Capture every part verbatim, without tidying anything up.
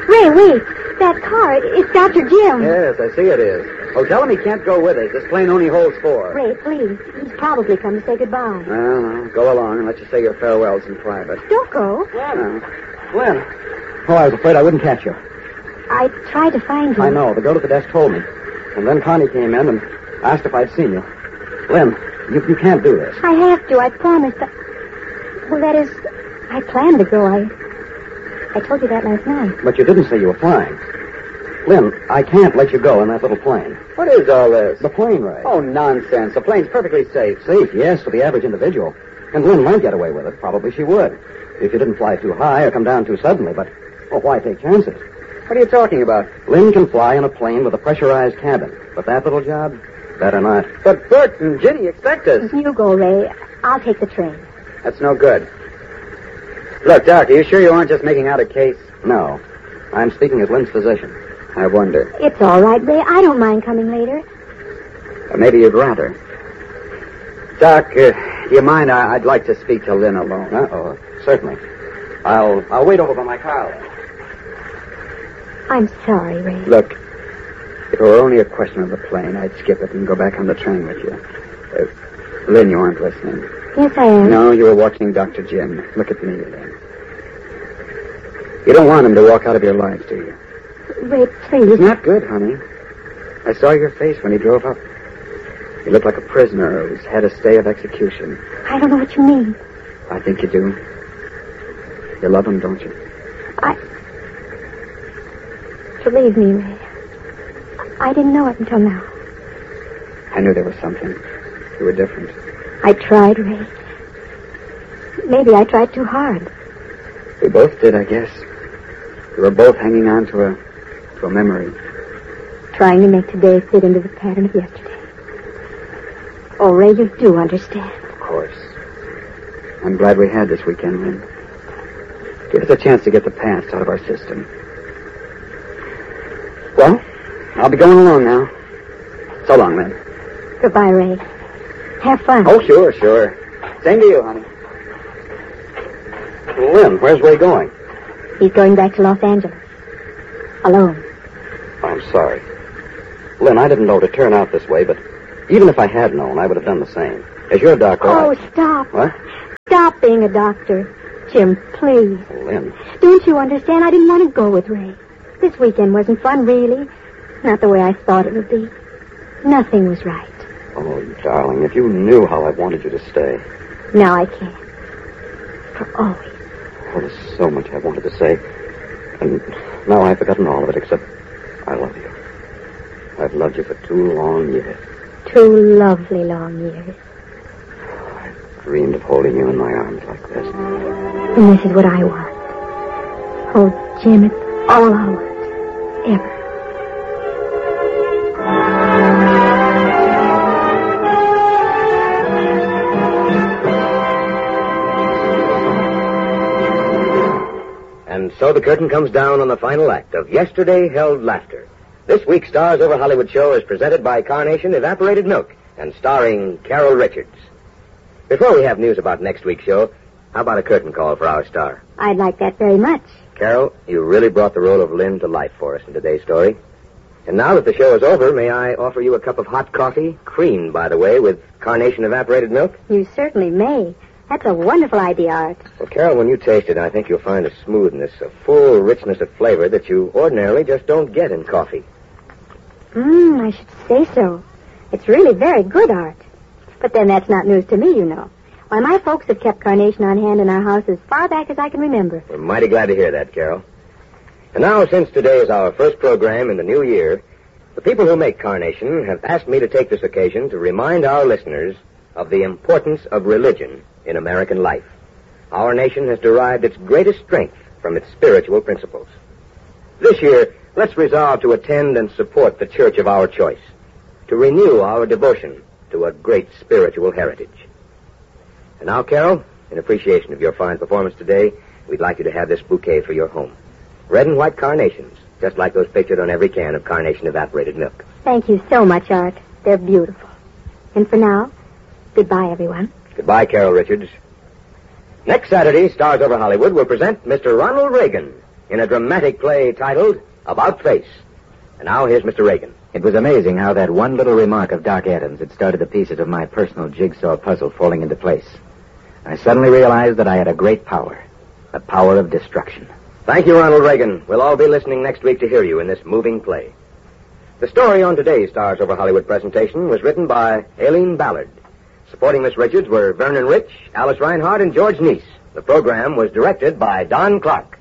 Ray, wait. That car, it's Doctor Jim. Yes, I see it is. Oh, tell him he can't go with us. This plane only holds four. Ray, please. He's probably come to say goodbye. Well, no, go along and let you say your farewells in private. Don't go. Glenn. Glenn. Oh, I was afraid I wouldn't catch you. I tried to find you. I know. The girl at the desk told me. And then Connie came in and asked if I'd seen you. Lynn, you, you can't do this. I have to. I promised. I... Well, that is, I planned to go. I I told you that last night. But you didn't say you were flying. Lynn, I can't let you go in that little plane. What is all this? The plane ride. Oh, nonsense. The plane's perfectly safe. Safe, yes, for the average individual. And Lynn might get away with it. Probably she would. If you didn't fly too high or come down too suddenly. But, well, why take chances? What are you talking about? Lynn can fly in a plane with a pressurized cabin. But that little job, better not. But Bert and Ginny expect us. You go, Ray. I'll take the train. That's no good. Look, Doc, are you sure you aren't just making out a case? No. I'm speaking as Lynn's physician. I wonder. It's all right, Ray. I don't mind coming later. Or maybe you'd rather. Doc, uh, do you mind? I- I'd like to speak to Lynn alone. Uh-oh. Certainly. I'll I'll wait over by my car. I'm sorry, Ray. Look, if it were only a question of the plane, I'd skip it and go back on the train with you. Uh, Lynn, you aren't listening. Yes, I am. No, you were watching Doctor Jim. Look at me, Lynn. You don't want him to walk out of your life, do you? Ray, please. It's not good, honey. I saw your face when he drove up. You looked like a prisoner who's had a stay of execution. I don't know what you mean. I think you do. You love him, don't you? I... Believe me, Ray. I didn't know it until now. I knew there was something. You were different. I tried, Ray. Maybe I tried too hard. We both did, I guess. We were both hanging on to a, to a memory. Trying to make today fit into the pattern of yesterday. Oh, Ray, you do understand. Of course. I'm glad we had this weekend, Lynn. Give us a chance to get the past out of our system. Well, I'll be going along now. So long, Lynn. Goodbye, Ray. Have fun. Oh, sure, sure. Same to you, honey. Lynn, where's Ray going? He's going back to Los Angeles. Alone. I'm sorry. Lynn, I didn't know it would turn out this way, but even if I had known, I would have done the same. As your doctor, Oh, I... stop. What? Stop being a doctor. Jim, please. Oh, Lynn. Don't you understand? I didn't want to go with Ray. This weekend wasn't fun, really. Not the way I thought it would be. Nothing was right. Oh, darling, if you knew how I wanted you to stay. Now I can't. For always. Oh, there's so much I wanted to say. And now I've forgotten all of it, except I love you. I've loved you for two long years. Two lovely long years. I've dreamed of holding you in my arms like this. And this is what I want. Oh, Jim, it's all I want. Ever. And so the curtain comes down on the final act of Yesterday Held Laughter. This week's Stars Over Hollywood show is presented by Carnation Evaporated Milk and starring Carol Richards. Before we have news about next week's show, how about a curtain call for our star? I'd like that very much. Carol, you really brought the role of Lynn to life for us in today's story. And now that the show is over, may I offer you a cup of hot coffee, creamed, by the way, with Carnation Evaporated Milk? You certainly may. That's a wonderful idea, Art. Well, Carol, when you taste it, I think you'll find a smoothness, a full richness of flavor that you ordinarily just don't get in coffee. Mmm, I should say so. It's really very good, Art. But then that's not news to me, you know. Why, my folks have kept Carnation on hand in our house as far back as I can remember. We're mighty glad to hear that, Carol. And now, since today is our first program in the new year, the people who make Carnation have asked me to take this occasion to remind our listeners of the importance of religion in American life. Our nation has derived its greatest strength from its spiritual principles. This year, let's resolve to attend and support the church of our choice, to renew our devotion to a great spiritual heritage. And now, Carol, in appreciation of your fine performance today, we'd like you to have this bouquet for your home. Red and white carnations, just like those pictured on every can of Carnation Evaporated Milk. Thank you so much, Art. They're beautiful. And for now, goodbye, everyone. Goodbye, Carol Richards. Next Saturday, Stars Over Hollywood will present Mister Ronald Reagan in a dramatic play titled About Face. And now here's Mister Reagan. It was amazing how that one little remark of Doc Adams had started the pieces of my personal jigsaw puzzle falling into place. I suddenly realized that I had a great power, the power of destruction. Thank you, Ronald Reagan. We'll all be listening next week to hear you in this moving play. The story on today's Stars Over Hollywood presentation was written by Aileen Ballard. Supporting Miss Richards were Vernon Rich, Alice Reinhardt, and George Neese. The program was directed by Don Clark.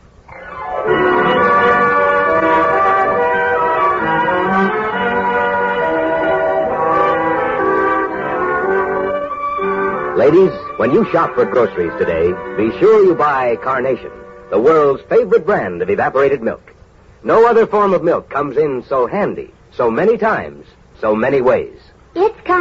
Ladies, when you shop for groceries today, be sure you buy Carnation, the world's favorite brand of evaporated milk. No other form of milk comes in so handy, so many times, so many ways. It's